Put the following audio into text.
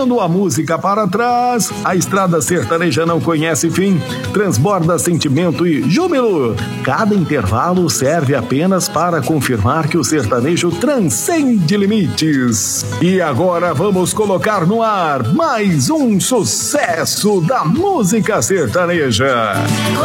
deixando a música para trás, a estrada sertaneja não conhece fim, transborda sentimento e júbilo. Cada intervalo serve apenas para confirmar que o sertanejo transcende limites. E agora vamos colocar no ar mais um sucesso da música sertaneja.